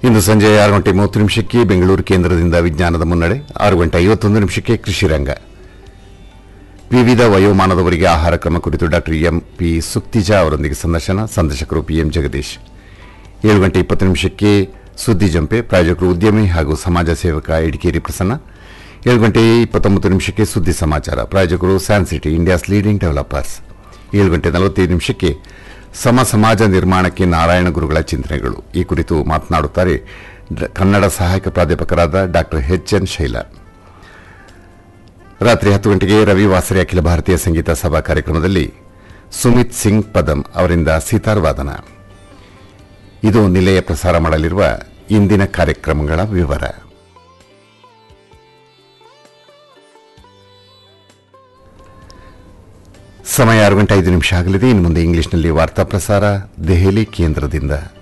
ಇಂದು ಸಂಜೆ 6:30 ಬೆಂಗಳೂರು ಕೇಂದ್ರದಿಂದ ವಿಜ್ಞಾನದ ಮುನ್ನಡೆ, 6:51 ಕೃಷಿ ರಂಗ. ವಿವಿಧ ವಯೋಮಾನದವರಿಗೆ ಆಹಾರ ಕ್ರಮ ಕುರಿತು ಡಾ ಎಂ.ಪಿ. ಸುಕ್ತಿಜಾ ಅವರೊಂದಿಗೆ ಸಂದರ್ಶಕರು ಪಿಎಂ ಜಗದೀಶ್. 7:20 ಸುದ್ದಿ ಜಂಪೆ, ಪ್ರಾಯೋಜಕರು ಉದ್ಯಮಿ ಹಾಗೂ ಸಮಾಜ ಸೇವಕ ಇಡಿಕೇರಿ ಪ್ರಸನ್ನ. 7:29 ಸುದ್ದಿ ಸಮಾಚಾರ, ಪ್ರಾಯೋಜಕರು San city, India's leading developers. 7:45 ಸಮ ಸಮಾಜ ನಿರ್ಮಾಣಕ್ಕೆ ನಾರಾಯಣ ಗುರುಗಳ ಚಿಂತನೆಗಳು. ಈ ಕುರಿತು ಮಾತನಾಡುತ್ತಾರೆ ಕನ್ನಡ ಸಹಾಯಕ ಪ್ರಾಧ್ಯಾಪಕರಾದ ಡಾ ಎಚ್.ಎನ್. ಶೈಲಾ. ರಾತ್ರಿ 10 ಗಂಟೆಗೆ ರವಿ ವಾಸರಿ ಅಖಿಲ ಭಾರತೀಯ ಸಂಗೀತ ಸಭಾ ಕಾರ್ಯಕ್ರಮದಲ್ಲಿ ಸುಮಿತ್ ಸಿಂಗ್ ಪದಂ ಅವರಿಂದ ಸಿತಾರ್ ವಾದನ. ಇದು ನಿಲಯ ಪ್ರಸಾರ ಮಾಡಲಿರುವ ಇಂದಿನ ಕಾರ್ಯಕ್ರಮಗಳ ವಿವರ. ಸಮಯ 6:05 ಆಗಲಿದೆ. ಇನ್ನು ಮುಂದೆ ಇಂಗ್ಲಿಷ್ನಲ್ಲಿ ವಾರ್ತಾ ಪ್ರಸಾರ ದೆಹಲಿ ಕೇಂದ್ರದಿಂದ.